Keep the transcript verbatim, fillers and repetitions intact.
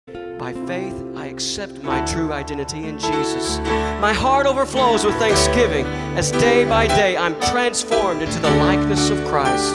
By faith, I accept my true identity in Jesus. My heart overflows with thanksgiving as day by day I'm transformed into the likeness of Christ.